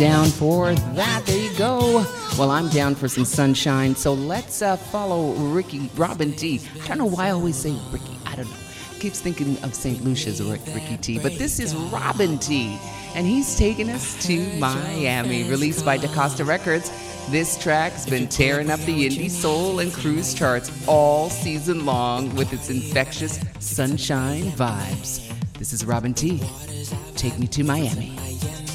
Down for that. There you go. Well, I'm down for some sunshine, so let's follow Robin T. I don't know why I always say Ricky. I don't know. Keeps thinking of St. Lucia's Ricky T. But this is Robin T. And he's taking us to Miami, released by DaCosta Records. This track's been tearing up the indie soul and cruise charts all season long with its infectious sunshine vibes. This is Robin T. Take me to Miami.